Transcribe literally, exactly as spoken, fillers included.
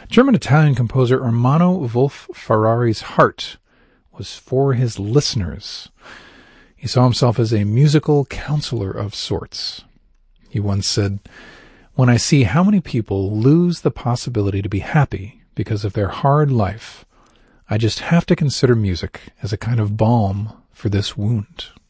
German-Italian composer Ermanno Wolf Ferrari's heart was for his listeners. He saw himself as a musical counselor of sorts. He once said, "When I see how many people lose the possibility to be happy because of their hard life, I just have to consider music as a kind of balm for this wound."